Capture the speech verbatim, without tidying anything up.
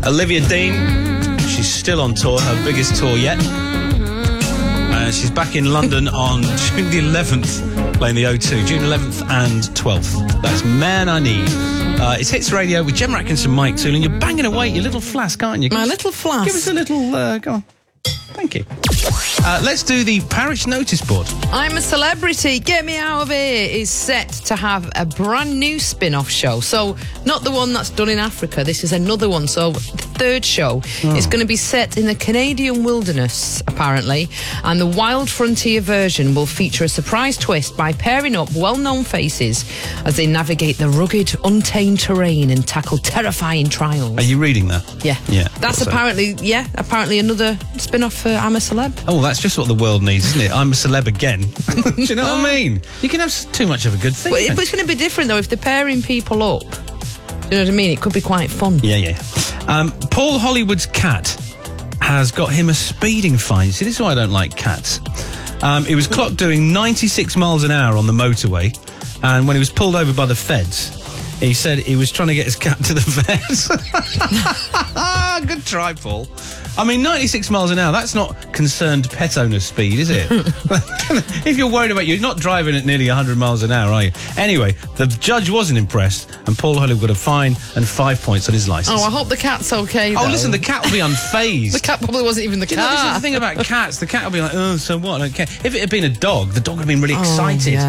Olivia Dean, she's still on tour, her biggest tour yet. Uh, she's back in London on June the eleventh, playing the O two, June eleventh and twelfth. That's Man I Need. Uh, it's Hits Radio with Gemma Atkinson, Mike Tooley. You're banging away your little flask, aren't you? My little flask. Give us a little, uh, go on. Thank you. Uh, let's do the parish notice board. I'm a Celebrity, Get Me Out of Here is set to have a brand new spin-off show. So, not the one that's done in Africa. This is another one. So, the third show oh. is going to be set in the Canadian wilderness, apparently. And the Wild Frontier version will feature a surprise twist by pairing up well-known faces as they navigate the rugged, untamed terrain and tackle terrifying trials. Are you reading that? Yeah. Yeah. That's so. apparently, yeah, apparently another spin-off for I'm a Celeb. Oh, that's just what the world needs, isn't it? I'm a celeb again. Do you know what I mean? You can have too much of a good thing. But, but it's going to be different, though, if they're pairing people up. Do you know what I mean? It could be quite fun. Yeah, yeah. Um, Paul Hollywood's cat has got him a speeding fine. See, this is why I don't like cats. Um, he was clocked doing ninety-six miles an hour on the motorway, and when he was pulled over by the feds, he said he was trying to get his cat to the vet. Good try, Paul. I mean, ninety-six miles an hour, that's not concerned pet owner speed, is it? If you're worried about you, you're not driving at nearly one hundred miles an hour, are you? Anyway, the judge wasn't impressed, and Paul Hollywood got a fine and five points on his licence. Oh, I hope the cat's okay, though. Oh, listen, the cat will be unfazed. The cat probably wasn't even the Do cat. you know, this is the thing about cats. The cat will be like, oh, so what? I don't care. If it had been a dog, the dog would have been really excited. Oh, yeah.